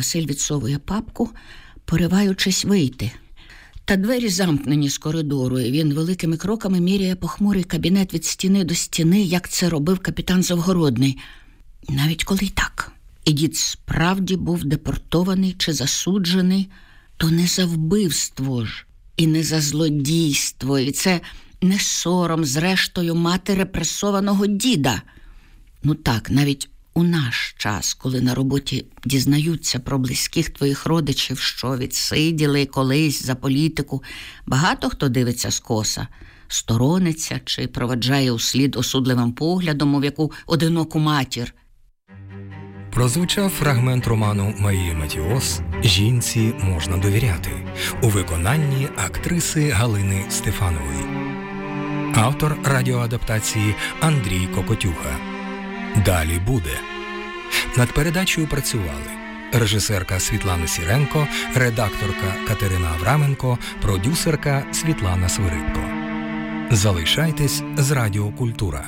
Василь відсовує папку, пориваючись вийти. Та двері замкнені з коридору, і він великими кроками міряє похмурий кабінет від стіни до стіни, як це робив капітан Завгородний. Навіть коли й так. І дід справді був депортований чи засуджений, то не за вбивство ж, і не за злодійство, і це не сором, зрештою, мати репресованого діда. Ну так, навіть у наш час, коли на роботі дізнаються про близьких твоїх родичів, що відсиділи колись за політику, багато хто дивиться скоса, сторониться чи проведжає услід осудливим поглядом, мов яку одиноку матір. Прозвучав фрагмент роману Марії Матіос «Жінці можна довіряти» у виконанні актриси Галини Стефанової. Автор радіоадаптації Андрій Кокотюха. Далі буде. Над передачею працювали режисерка Світлана Сіренко, редакторка Катерина Авраменко, продюсерка Світлана Свиридко. Залишайтесь з Радіо Культура.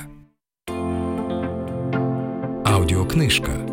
Аудіокнижка.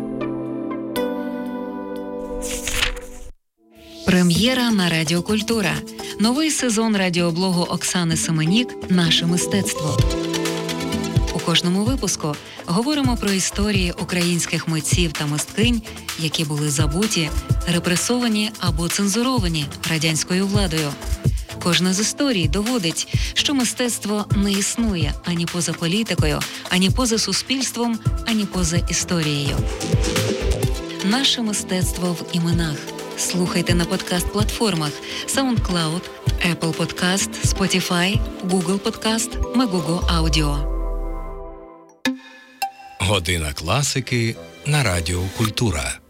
Прем'єра на Радіо Культура. Новий сезон радіоблогу Оксани Семенік «Наше мистецтво». У кожному випуску говоримо про історії українських митців та мисткинь, які були забуті, репресовані або цензуровані радянською владою. Кожна з історій доводить, що мистецтво не існує ані поза політикою, ані поза суспільством, ані поза історією. Наше мистецтво в іменах. Слухайте на подкаст-платформах SoundCloud, Apple Podcast, Spotify, Google Podcast, Megogo Audio. Година класики на Радіо Культура.